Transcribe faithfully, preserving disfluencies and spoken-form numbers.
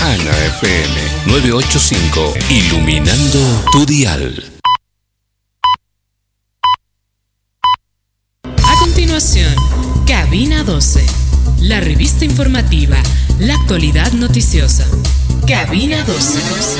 Ana F M novecientos ochenta y cinco, iluminando tu dial. A continuación, Cabina doce, la revista informativa, la actualidad noticiosa. Cabina doce.